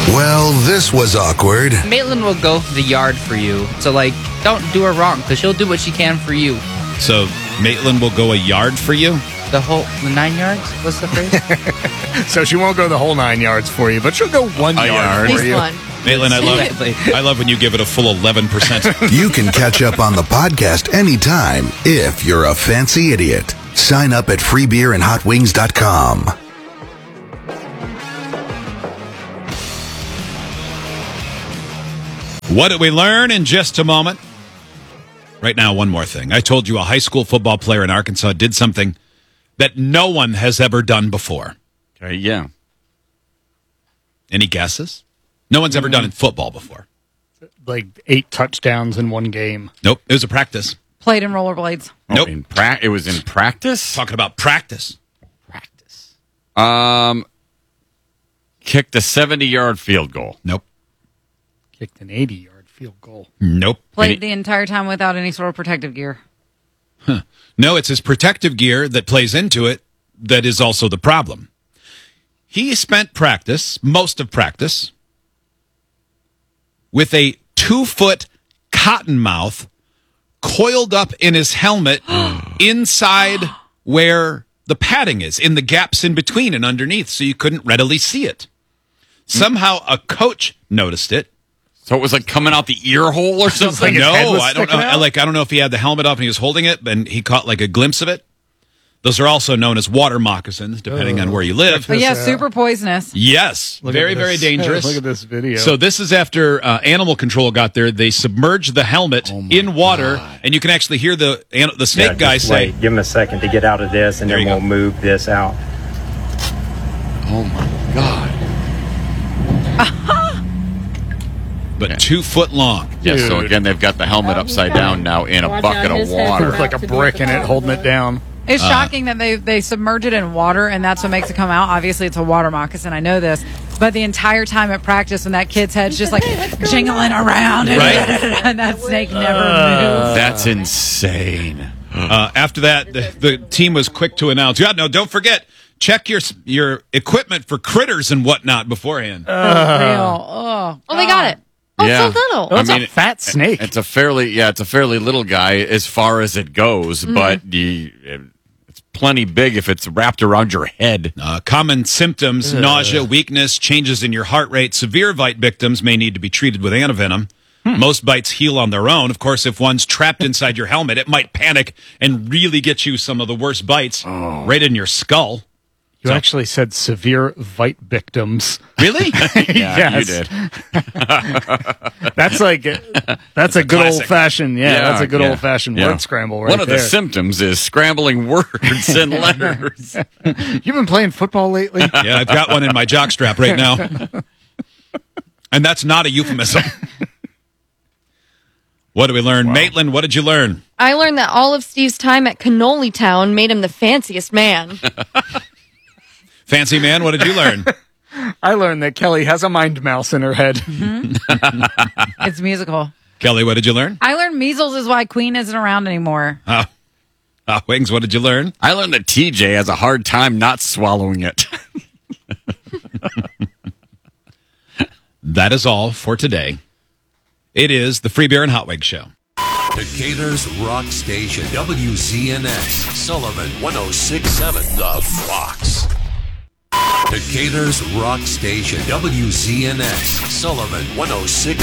Well, this was awkward. Maitland will go the yard for you. So, don't do her wrong, because she'll do what she can for you. So, Maitland will go a yard for you? The 9 yards? What's the phrase? So she won't go the whole 9 yards for you, but she'll go 1 yard for you. Maitland, I love when you give it a full 11%. You can catch up on the podcast anytime if you're a fancy idiot. Sign up at freebeerandhotwings.com. What did we learn in just a moment? Right now, one more thing. I told you a high school football player in Arkansas did something that no one has ever done before. Okay, yeah. Any guesses? No one's ever done in football before. 8 touchdowns in one game. Nope, it was a practice. Played in rollerblades. Nope. It was in practice? Talking about practice. Practice. Kicked a 70-yard field goal. Nope. Kicked an 80-yard field goal. Nope. Played the entire time without any sort of protective gear. No, it's his protective gear that plays into it that is also the problem. He spent most of practice, with a 2-foot cottonmouth coiled up in his helmet inside where the padding is, in the gaps in between and underneath, so you couldn't readily see it. Somehow a coach noticed it. So it was coming out the ear hole or something? No, I don't know. I don't know if he had the helmet off and he was holding it, and he caught a glimpse of it. Those are also known as water moccasins, depending on where you live. But yeah, super poisonous. Yes, very, very dangerous. Look at this video. So this is after animal control got there. They submerged the helmet in water, and you can actually hear the snake guy say, "Give him a second to get out of this, and then we'll move this out." Oh my God. but 2 foot long. Yeah, so again, they've got the helmet upside down now in a bucket of water. With a brick in it, holding it down. It's shocking that they submerge it in water, and that's what makes it come out. Obviously, it's a water moccasin. I know this. But the entire time at practice, when that kid's head's just jingling around, and that snake never moves. That's insane. After that, the team was quick to announce, don't forget, check your equipment for critters and whatnot beforehand. Real. Oh, they got it. Oh, Yeah. it's so little. Oh, it's a fat snake. It's a fairly little guy as far as it goes, but it's plenty big if it's wrapped around your head. Common symptoms: nausea, weakness, changes in your heart rate. Severe bite victims may need to be treated with antivenom. Most bites heal on their own. Of course, if one's trapped inside your helmet, it might panic and really get you some of the worst bites right in your skull. You actually said severe bite victims. Really? Yeah, you did. That's a good old fashioned. That's a good old fashioned word scramble. Right One of there. the symptoms is scrambling words and letters. You've been playing football lately? Yeah, I've got one in my jockstrap right now, and that's not a euphemism. What did we learn? Wow. Maitland, what did you learn? I learned that all of Steve's time at Cannoli Town made him the fanciest man. Fancy man, what did you learn? I learned that Kelly has a mind mouse in her head. Mm-hmm. It's musical. Kelly, what did you learn? I learned measles is why Queen isn't around anymore. Wings, what did you learn? I learned that TJ has a hard time not swallowing it. That is all for today. It is the Free Beer and Hot Wings Show. Decatur's Rock Station, WZNX, Sullivan 106.7 The Fox. Decatur's Rock Station, WZNX, Sullivan 106.7